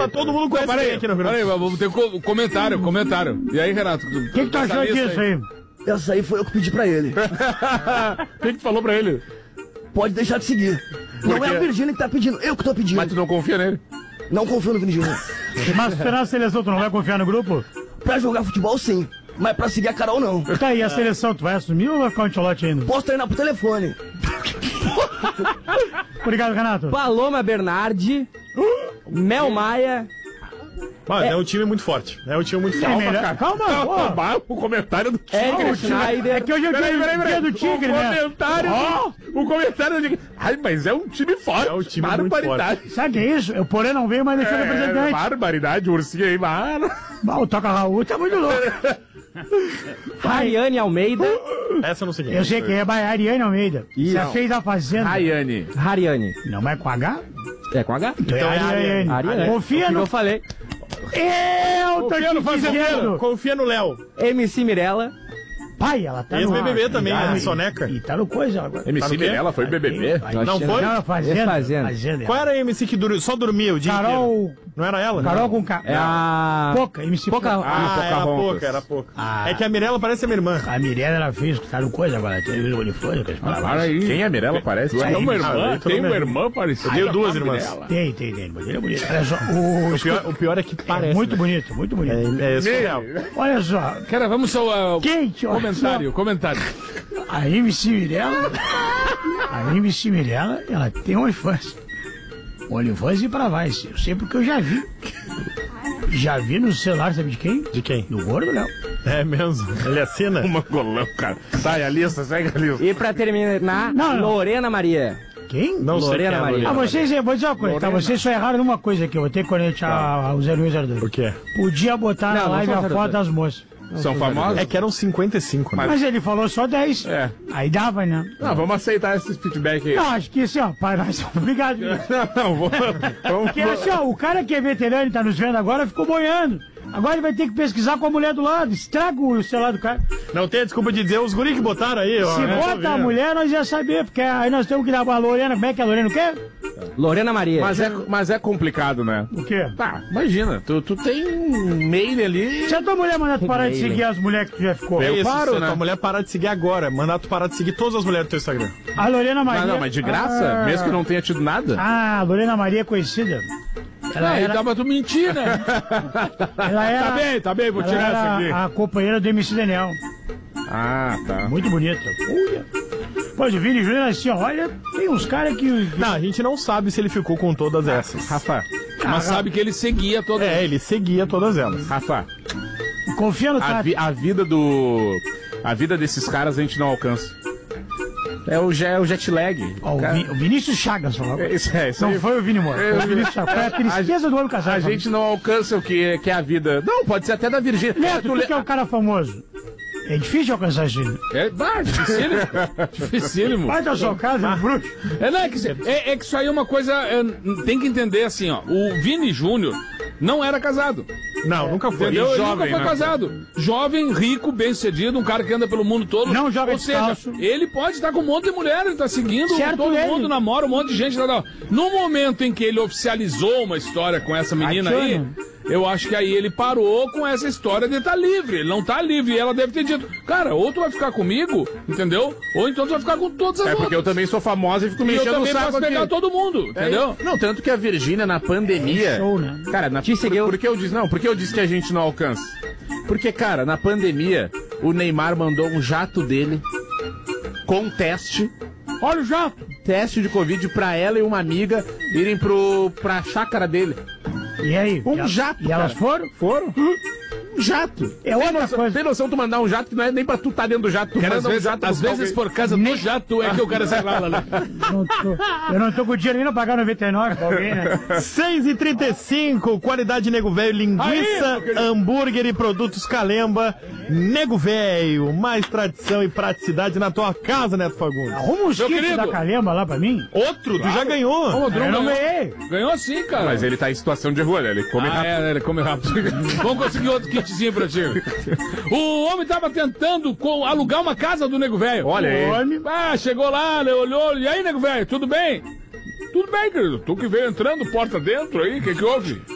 mas todo mundo conhece quem aqui no Rio. Peraí, vamos ter comentário. E aí, Renato? O que tu achou disso aí? Essa aí foi eu que pedi pra ele. O que tu falou pra ele? Pode deixar de seguir. Não é a Virgínia que tá pedindo, eu que tô pedindo. Mas tu não confia nele? Não confio no Vini Júnior. Mas se na seleção, tu não vai confiar no grupo? Pra jogar futebol, sim. Mas pra seguir a Carol, não. Tá aí, a seleção, tu vai assumir ou vai ficar um tcholote ainda? Posso treinar pro telefone. Obrigado, Renato. Paloma Bernardi, Mel Maia. Mas é um time muito forte. É um time muito forte. Calma, O comentário do Tigre Schneider. É que hoje é o dia do Tigre, né? O comentário do Tigre. Ai, mas é um time forte. É um time muito forte. Sabe o que é isso? O Porém não veio, mas deixou o representante. Barbaridade, o ursinho aí, mano. O Toca Raul tá muito louco. Rayane Almeida. Essa eu não sei. Eu sei quem é, Ariane Almeida. Você fez a Fazenda. Rayane. Não, mas com H? É com H? Então é Ariane. Confia no... Eu falei. Eu tô te dizendo. Confia no Léo. MC Mirella. Pai, ela tá no... Ex-BBB também, a Soneca. E tá no coisa agora. MC Mirella foi BBB? Não foi? Não, Fazenda. Qual era a MC que só dormia o dia inteiro? Não era ela? Carol com K. É a... Pouca, MC Pouca. Era pouca. É que a Mirella parece a minha irmã. A Mirella, ela fez, tá no coisa agora. Tem o uniforme, que quem é a Mirella? Parece. Tem uma irmã? Tem uma irmã parecida. Eu tenho duas irmãs. Tem. Mas ele é bonito. Olha só. O pior é que parece. Muito bonito. É surreal. Olha só. Cara, vamos ao quente, comentário. A MC Mirella, ela tem um OnlyFans. OnlyFans e pra mais. Eu sei porque eu já vi. Já vi no celular, sabe de quem? De quem? Do Gordo Léo. É mesmo? Ele assina? Um mangolão, cara. Sai a lista, segue a lista. E pra terminar, Lorena Maria. Quem? Não Lorena sei Maria. Vou dizer uma coisa, tá? Vocês só erraram numa coisa aqui. Eu vou ter que conectar o 0102. O quê? Podia botar na live a foto das moças. São famosas? É que eram 55, né? Mas ele falou só 10. É. Aí dava, né? Não, vamos aceitar esse feedback aí. Não, acho que assim, ó, pai, nós somos obrigados. Vamos. Porque assim, ó, o cara que é veterano e tá nos vendo agora ficou boiando. Agora ele vai ter que pesquisar com a mulher do lado. Estraga o celular do cara. Não tem desculpa de dizer os guri que botaram aí, ó. Se bota a mulher, nós ia saber, porque aí nós temos que dar pra Lorena. Como é que a Lorena quer? Lorena Maria. Mas é complicado, né? O quê? Tá, imagina, tu tem um mail ali. Se a tua mulher mandar tu parar de seguir as mulheres que tu já ficou. Eu paro, né? Tua mulher parar de seguir agora. Mandar tu parar de seguir todas as mulheres do teu Instagram. A Lorena Maria. Não, mas de graça? Mesmo que não tenha tido nada? Ah, a Lorena Maria é conhecida. Ela era... dá pra tu mentir, né? Ela era... Tá bem, vou tirar essa aqui. A companheira do MC Daniel. Ah, tá. Muito bonita. Pois o Vini Júnior assim, olha, tem uns caras que... Não, a gente não sabe se ele ficou com todas essas. Rafa, mas sabe que ele seguia todas elas. Ele seguia todas elas. Rafa, confia no cara. A vida desses caras a gente não alcança. É o jet lag. O Vinícius Chagas falou. Isso não aí. Foi o Vini Moura. Foi o Vinícius Chagas. Foi a tristeza do ano casado. A gente não alcança o que é a vida. Não, pode ser até da Virgínia. Neto, tu que é um cara famoso. É difícil alcançar isso. Dificílimo. Vai da sua casa, um bruxo. É que isso aí é uma coisa... tem que entender assim, ó. O Vini Júnior não era casado. Não, nunca foi. Entendeu? Ele nunca foi casado. Jovem, rico, bem-sucedido, um cara que anda pelo mundo todo. Não joga Ou seja, ele pode estar com um monte de mulher, ele tá seguindo, certo, todo mundo namora, um monte de gente. No momento em que ele oficializou uma história com essa menina aí, eu acho que aí ele parou com essa história de estar livre. Ele não tá livre. E ela deve ter dito, cara, ou tu vai ficar comigo, entendeu? Ou então tu vai ficar com todas as outras. Porque eu também sou famosa e fico me enchendo o saco aqui. Eu também posso pegar todo mundo, entendeu? Não, tanto que a Virgínia na pandemia... Show, né? Cara, porque eu disse que a gente não alcança. Porque, cara, na pandemia, o Neymar mandou um jato dele com teste. Olha o jato! Teste de Covid pra ela e uma amiga irem pra chácara dele. E aí? Jato, E elas foram? Foram. Um jato. É outra coisa. Tem noção tu mandar um jato que não é nem pra tu tá dentro do jato. Tu manda um jato. Às vezes por causa do jato é que o cara sai lá, né? Eu não tô com dinheiro nem pra pagar 99 pra alguém, né? 6,35, qualidade Nego Velho, linguiça, hambúrguer e produtos Calemba. Nego Velho, mais tradição e praticidade na tua casa, Neto Fagundes. Arruma uns kits da Calemba lá pra mim. Outro? Tu já ganhou. Eu não ganhei. Ganhou sim, cara. Mas ele tá em situação de rua, né? Ele come rápido. Ele come rápido. Vamos conseguir outro kitzinho pra ti. O homem tava tentando alugar uma casa do Nego Velho. Olha aí. Chegou lá, olhou. E aí, Nego Velho, tudo bem? Tudo bem, querido. Tu que veio entrando, porta dentro aí, o que houve?